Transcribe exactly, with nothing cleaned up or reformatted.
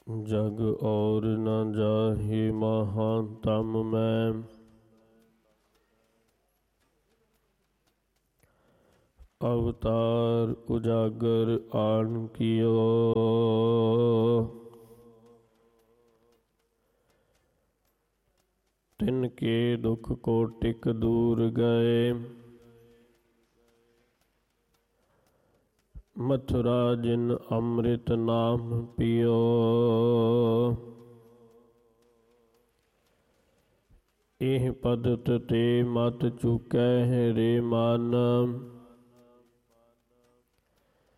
जग और न जाहि महातम मैं, अवतार उजागर आन कियो। तिनके दुख कोटिक दूर गए, मथुरा जिन अमृत नाम पियो। एह पदत ते मत चुकै रे मान,